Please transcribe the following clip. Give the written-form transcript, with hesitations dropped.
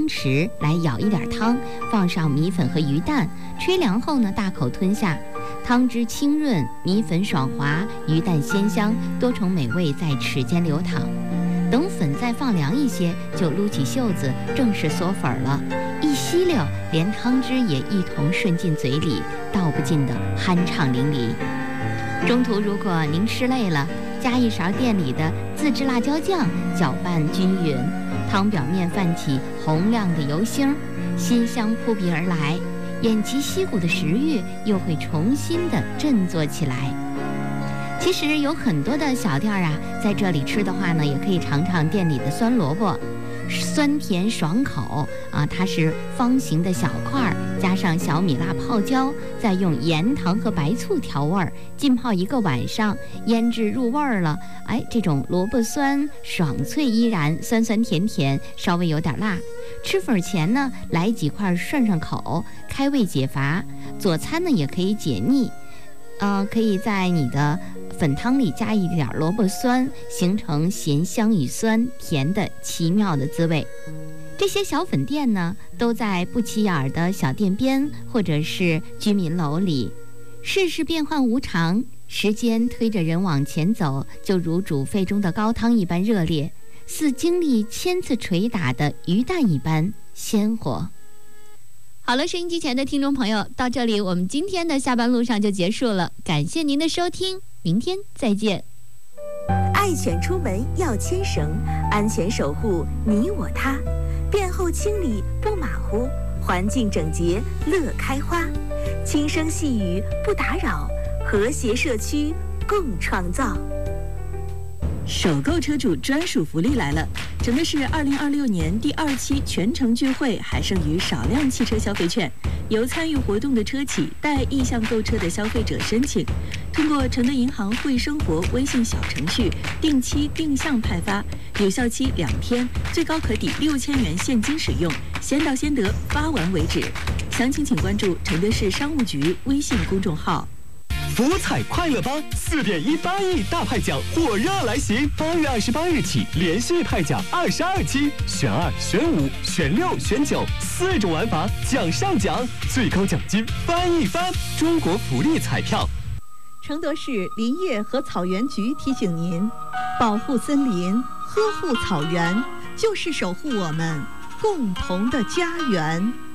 汤匙来舀一点汤，放上米粉和鱼蛋，吹凉后呢，大口吞下。汤汁清润，米粉爽滑，鱼蛋鲜香，多重美味在齿间流淌。等粉再放凉一些，就撸起袖子，正是嗦粉了。一吸溜，连汤汁也一同顺进嘴里，道不尽的酣畅淋漓。中途如果您吃累了，加一勺店里的自制辣椒酱，搅拌均匀，汤表面泛起红亮的油星，馨香扑鼻而来，偃旗息鼓的食欲又会重新的振作起来。其实有很多的小店啊，在这里吃的话呢，也可以尝尝店里的酸萝卜，酸甜爽口啊，它是方形的小块，加上小米辣泡椒，再用盐糖和白醋调味儿，浸泡1个晚上，腌制入味儿了。哎，这种萝卜酸爽脆依然，酸酸甜甜，稍微有点辣。吃粉前呢，来几块涮涮口，开胃解乏。佐餐呢也可以解腻。可以在你的粉汤里加一点萝卜酸，形成咸香与酸甜的奇妙的滋味。这些小粉店呢，都在不起眼的小店边或者是居民楼里。世事变幻无常，时间推着人往前走，就如煮沸中的高汤一般热烈，似经历千次捶打的鱼蛋一般鲜活。好了，收音机前的听众朋友，到这里我们今天的下班路上就结束了，感谢您的收听，明天再见。 爱犬出门要牵绳，安全守护你我他，便后清理不马虎，环境整洁乐开花，轻声细语不打扰，和谐社区共创造。 首购车主专属福利来了！整的是2026年第2期全程聚会，还剩余少量汽车消费券，由参与活动的车企带意向购车的消费者申请，通过承德银行惠生活微信小程序定期定向派发，有效期2天，最高可抵6000元现金使用，先到先得，发完为止。详情请关注承德市商务局微信公众号。 福彩快乐帮4.18亿大派奖火热来袭，8月28日起连续派奖22期，选2、选5、选6、选9，4种玩法，奖上奖，最高奖金翻一番。中国福利彩票。 承德市林业和草原局提醒您：保护森林，呵护草原，就是守护我们共同的家园。